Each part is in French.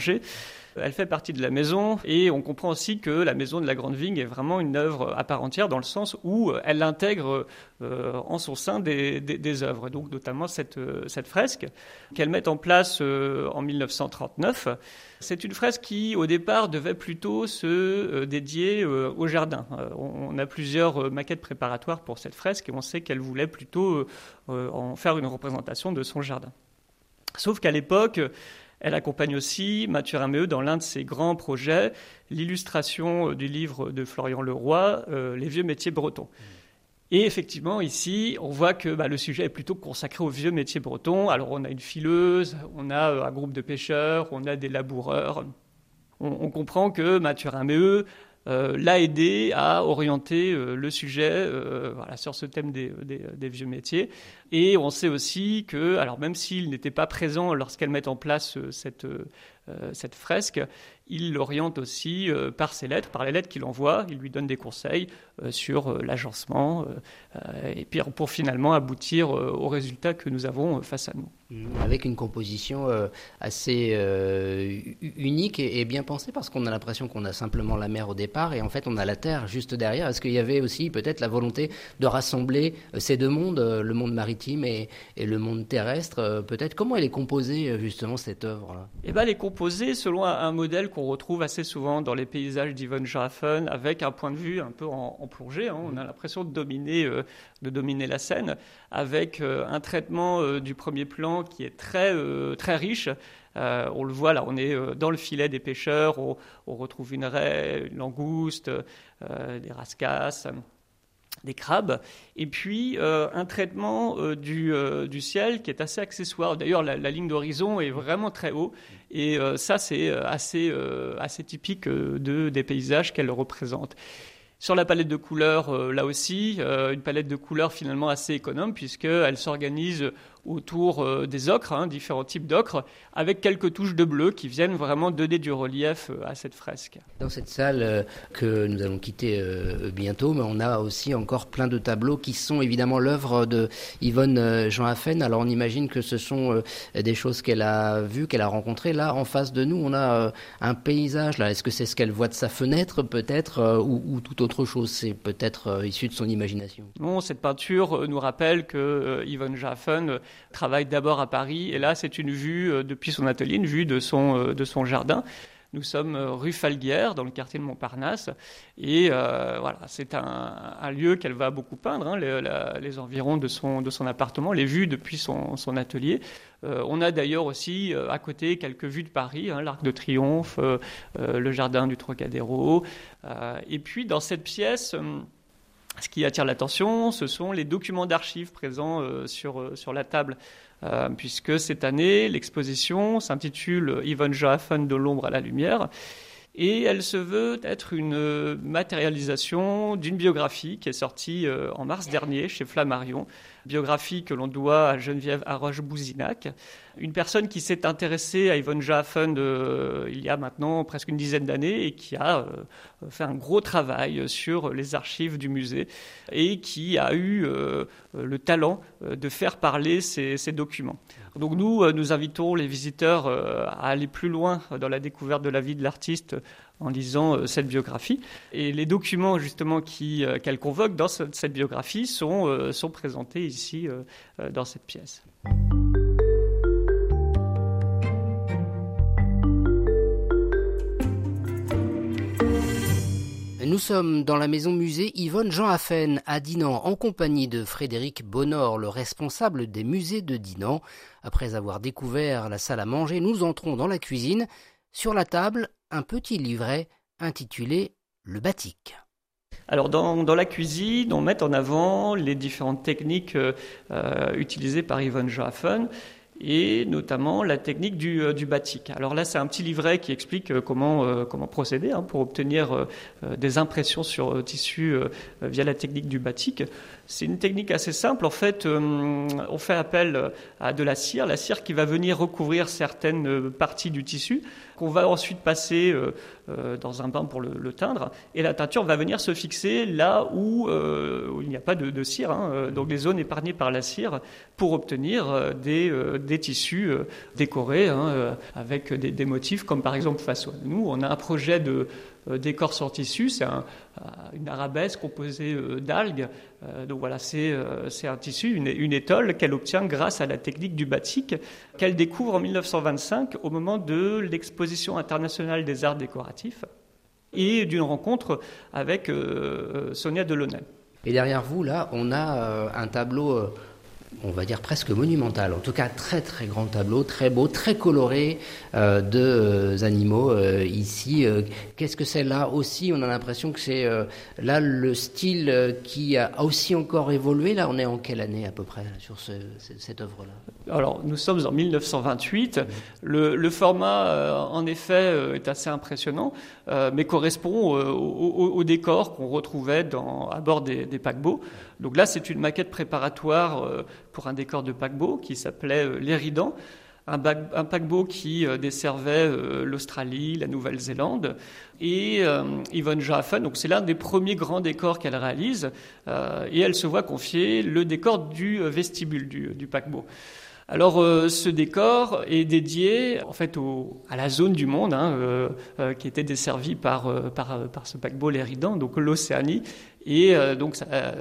Elle fait partie de la maison et on comprend aussi que la maison de la Grande Vigne est vraiment une œuvre à part entière dans le sens où elle intègre en son sein des œuvres, donc notamment cette fresque qu'elle met en place en 1939. C'est une fresque qui, au départ, devait plutôt se dédier au jardin. On a plusieurs maquettes préparatoires pour cette fresque et on sait qu'elle voulait plutôt en faire une représentation de son jardin. Sauf qu'à l'époque, elle accompagne aussi Mathurin Méheut dans l'un de ses grands projets, l'illustration du livre de Florian Leroy, Les vieux métiers bretons. Et effectivement, ici, on voit que le sujet est plutôt consacré aux vieux métiers bretons. Alors, on a une fileuse, on a un groupe de pêcheurs, on a des laboureurs. On comprend que Mathurin Méheut l'a aidé à orienter le sujet sur ce thème des vieux métiers. Et on sait aussi que, alors même s'il n'était pas présent lorsqu'elle met en place cette fresque, il l'oriente aussi par ses lettres, par les lettres qu'il envoie. Il lui donne des conseils sur l'agencement et puis pour finalement aboutir au résultat que nous avons face à nous. Avec une composition assez unique et bien pensée, parce qu'on a l'impression qu'on a simplement la mer au départ et en fait on a la terre juste derrière. Est-ce qu'il y avait aussi peut-être la volonté de rassembler ces deux mondes, le monde maritime et le monde terrestre peut-être? Comment elle est composée justement cette œuvre-là? Elle est composée selon un modèle qu'on retrouve assez souvent dans les paysages d'Yvonne Joachim, avec un point de vue un peu en plongée. On a l'impression de dominer la scène, avec un traitement du premier plan qui est très riche. On le voit là, on est dans le filet des pêcheurs, on retrouve une raie, une langouste, des rascasses, des crabes, et puis un traitement du ciel qui est assez accessoire. D'ailleurs, la ligne d'horizon est vraiment très haut, et ça, c'est assez typique des paysages qu'elle représente. Sur la palette de couleurs, là aussi, une palette de couleurs finalement assez économe, puisqu'elle s'organise autour des ocres, différents types d'ocres, avec quelques touches de bleu qui viennent vraiment donner du relief à cette fresque. Dans cette salle que nous allons quitter bientôt, mais on a aussi encore plein de tableaux qui sont évidemment l'œuvre de Yvonne Joachim. Alors on imagine que ce sont des choses qu'elle a vues, qu'elle a rencontrées. Là, en face de nous, on a un paysage. Là, est-ce que c'est ce qu'elle voit de sa fenêtre, peut-être, ou toute autre chose? C'est peut-être issu de son imagination. Non, cette peinture nous rappelle que Yvonne Joachim travaille d'abord à Paris, et là c'est une vue depuis son atelier, une vue de son jardin. Nous sommes rue Falguière, dans le quartier de Montparnasse, et c'est un lieu qu'elle va beaucoup peindre, les environs de son appartement, les vues depuis son atelier. On a d'ailleurs aussi à côté quelques vues de Paris, l'Arc de Triomphe, le jardin du Trocadéro, et puis dans cette pièce. Ce qui attire l'attention, ce sont les documents d'archives présents sur la table, puisque cette année, l'exposition s'intitule « Yvonne Joachim de l'ombre à la lumière ». Et elle se veut être une matérialisation d'une biographie qui est sortie en mars dernier chez Flammarion, biographie que l'on doit à Geneviève Haroche-Bouzinac, une personne qui s'est intéressée à Yvonne Joachim il y a maintenant presque une dizaine d'années et qui a fait un gros travail sur les archives du musée et qui a eu le talent de faire parler ces documents. Donc nous invitons les visiteurs à aller plus loin dans la découverte de la vie de l'artiste en lisant cette biographie. Et les documents justement qu'elle convoque dans cette biographie sont présentés ici dans cette pièce. Nous sommes dans la maison musée Yvonne Joachim à Dinan en compagnie de Frédéric Bonnor, le responsable des musées de Dinan. Après avoir découvert la salle à manger, nous entrons dans la cuisine. Sur la table, un petit livret intitulé « Le batik ». Alors dans la cuisine, on met en avant les différentes techniques utilisées par Yvonne Joachim, et notamment la technique du batik. Alors là, c'est un petit livret qui explique comment procéder pour obtenir des impressions sur tissu via la technique du batik. C'est une technique assez simple. En fait, on fait appel à de la cire qui va venir recouvrir certaines parties du tissu qu'on va ensuite passer dans un bain pour le teindre. Et la teinture va venir se fixer là où il n'y a pas de cire, donc des zones épargnées par la cire, pour obtenir des tissus décorés avec des motifs, comme par exemple face à nous, on a un projet de décor sur tissu, c'est une arabesque composée d'algues. Donc voilà, c'est un tissu, une étole qu'elle obtient grâce à la technique du batik, qu'elle découvre en 1925 au moment de l'exposition internationale des arts décoratifs et d'une rencontre avec Sonia Delaunay. Et derrière vous, là, on a un tableau, on va dire presque monumental, en tout cas très très grand tableau, très beau, très coloré, de animaux ici. Qu'est-ce que c'est là aussi? On a l'impression que c'est là le style qui a aussi encore évolué. Là, on est en quelle année à peu près sur cette œuvre-là? Alors, nous sommes en 1928. Le format, en effet, est assez impressionnant, mais correspond au décor qu'on retrouvait à bord des paquebots. Donc là, c'est une maquette préparatoire pour un décor de paquebot qui s'appelait l'Éridan, un paquebot qui desservait l'Australie, la Nouvelle-Zélande. Et Yvonne Johaffen, donc c'est l'un des premiers grands décors qu'elle réalise, et elle se voit confier le décor du vestibule du paquebot. Alors, ce décor est dédié en fait à la zone du monde qui était desservie par ce paquebot l'Éridan, donc l'Océanie. Et donc,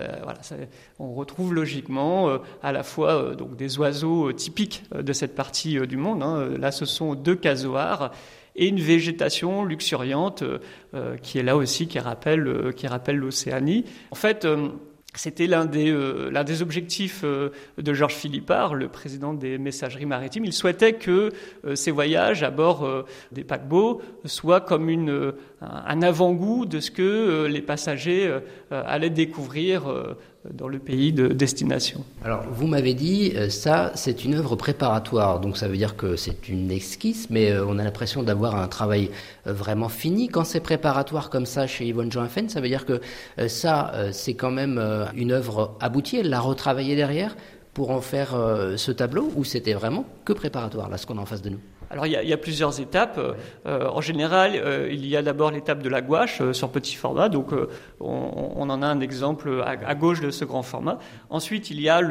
on retrouve logiquement à la fois donc des oiseaux typiques de cette partie du monde. Là, ce sont 2 casoars et une végétation luxuriante qui est là aussi, qui rappelle l'Océanie. En fait, c'était l'un des objectifs de Georges Philippard, le président des messageries maritimes. Il souhaitait que ces voyages à bord des paquebots soient comme un avant-goût de ce que les passagers allaient découvrir dans le pays de destination. Alors, vous m'avez dit, ça, c'est une œuvre préparatoire, donc ça veut dire que c'est une esquisse, mais on a l'impression d'avoir un travail vraiment fini. Quand c'est préparatoire comme ça chez Yvonne Johaffen, ça veut dire que ça, c'est quand même une œuvre aboutie, elle l'a retravaillée derrière pour en faire ce tableau, ou c'était vraiment que préparatoire, là, ce qu'on a en face de nous? Alors il y a plusieurs étapes. En général, il y a d'abord l'étape de la gouache sur petit format. Donc on en a un exemple à gauche de ce grand format. Ensuite, il y a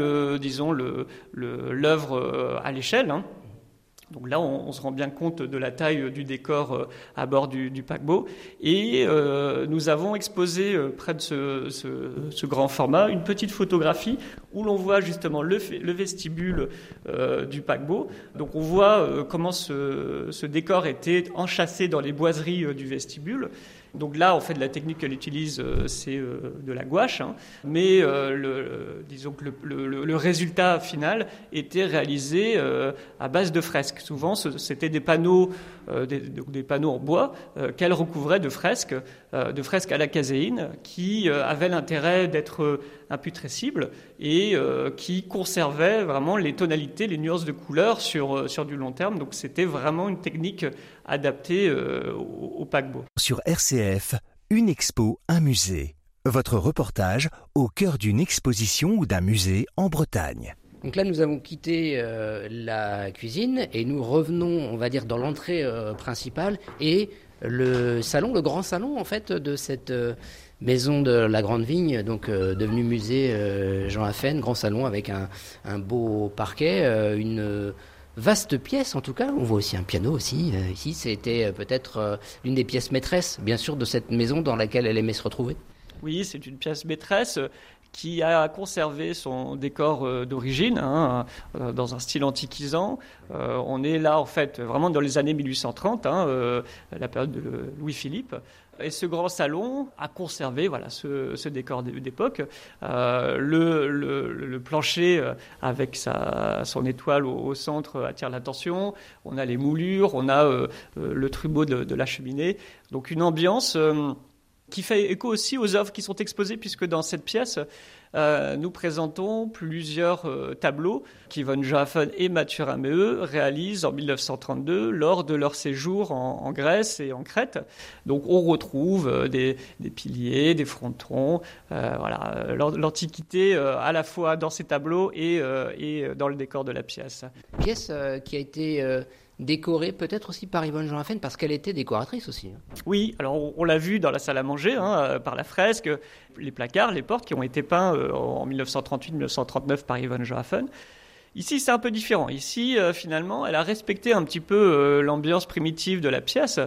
l'œuvre à l'échelle. Donc là, on se rend bien compte de la taille du décor à bord du paquebot. Et nous avons exposé près de ce grand format une petite photographie où l'on voit justement le vestibule du paquebot. Donc on voit comment ce décor était enchâssé dans les boiseries du vestibule. Donc là, en fait, la technique qu'elle utilise, c'est de la gouache, mais disons que le résultat final était réalisé à base de fresques. Souvent, c'était des panneaux en bois qu'elle recouvrait de fresques à la caséine, qui avaient l'intérêt d'être imputrescibles et qui conservaient vraiment les tonalités, les nuances de couleurs sur du long terme. Donc c'était vraiment une technique adaptée au paquebot. Sur RCF, une expo, un musée. Votre reportage au cœur d'une exposition ou d'un musée en Bretagne. Donc là, nous avons quitté la cuisine et nous revenons, on va dire, dans l'entrée principale et le grand salon en fait de cette maison de la Grande Vigne, donc devenue musée Johaffen, grand salon avec un beau parquet, une vaste pièce en tout cas. On voit aussi un piano aussi. Ici, c'était peut-être l'une des pièces maîtresses, bien sûr, de cette maison dans laquelle elle aimait se retrouver. Oui, c'est une pièce maîtresse qui a conservé son décor d'origine, dans un style antiquisant. On est là, en fait, vraiment dans les années 1830, la période de Louis-Philippe. Et ce grand salon a conservé ce décor d'époque. Le plancher avec son étoile au centre attire l'attention. On a les moulures, on a le trumeau de la cheminée. Donc une ambiance qui fait écho aussi aux œuvres qui sont exposées, puisque dans cette pièce, nous présentons plusieurs tableaux qu'Yvonne Johaffen et Mathieu Rameau réalisent en 1932 lors de leur séjour en Grèce et en Crète. Donc on retrouve des piliers, des frontons, l'Antiquité à la fois dans ces tableaux et dans le décor de la pièce. Pièce qui a été décorée peut-être aussi par Yvonne Joachim, parce qu'elle était décoratrice aussi. Oui, alors on l'a vu dans la salle à manger, par la fresque, les placards, les portes qui ont été peints en 1938-1939 par Yvonne Joachim. Ici, c'est un peu différent. Ici, finalement, elle a respecté un petit peu l'ambiance primitive de la pièce.